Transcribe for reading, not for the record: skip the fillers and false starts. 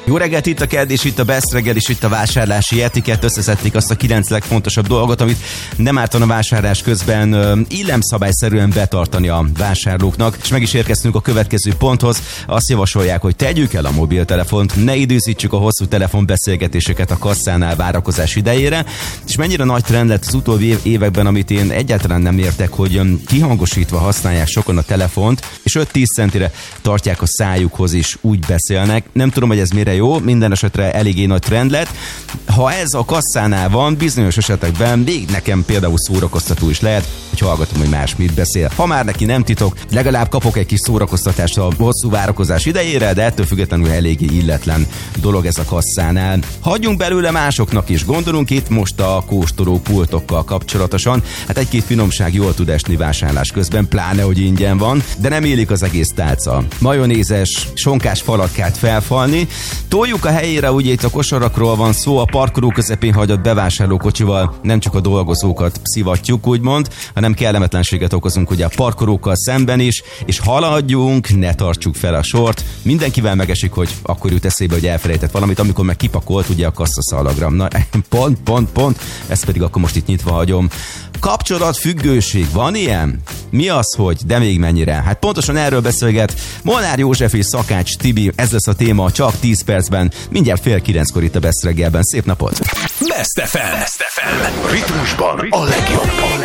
Jó reggelt, itt a Kedd, és itt a Best reggel, és itt a vásárlási etikett. Összeszedték azt a 9 legfontosabb dolgot, amit nem ártana a vásárlás közben illemszabályszerűen betartani a vásárlóknak. És meg is érkeztünk a következő ponthoz. Azt javasolják, hogy tegyük el a mobiltelefont, ne időzítsük a hosszú telefonbeszélgetéseket a kasszánál várakozás idejére. És mennyire nagy trend lett az utóbbi években, amit én egyáltalán nem értek, hogy kihangosítva használják sokan a telefont, és 5-10 centire tartják a szájukhoz, és úgy beszélnek. Nem tudom, hogy ez mire jó, minden esetre eléggé nagy trend lett. Ha ez a kasszánál van, bizonyos esetekben még nekem például szórakoztató is lehet, hogy hallgatom, hogy más mit beszél. Ha már neki nem titok, legalább kapok egy kis szórakoztatást a hosszú várakozás idejére, de ettől függetlenül eléggé illetlen dolog ez a kasszánál. Hagyjunk belőle másoknak is. Gondolunk itt most a kóstoló pultokkal kapcsolatosan. Hát egy-két finomság jól tud esni vásárlás közben, pláne, hogy ingyen van, de nem élik az egész tálca. Majonézes, sonkás falatkát felfalni. Toljuk a helyére, ugye itt a kosarakról van szó, a parkoló közepén hagyott bevásárlókocsival nem csak a dolgozókat szivatjuk, úgymond, hanem kellemetlenséget okozunk ugye a parkolókkal szemben is, és haladjunk, ne tartsuk fel a sort. Mindenkivel megesik, hogy akkor jut eszébe, hogy elfelejtett valamit, amikor meg kipakolt ugye a kasszaszalagra. Na, pont, ezt pedig akkor most itt nyitva hagyom. Kapcsolatfüggőség, van ilyen? Mi az, hogy? De még mennyire? Hát pontosan erről beszélget Molnár József és Szakács Tibi, ez lesz a téma csak 10 percben, mindjárt 8:30 itt a Best reggelben. Szép napot! Best FM. Ritmusban a legjobb.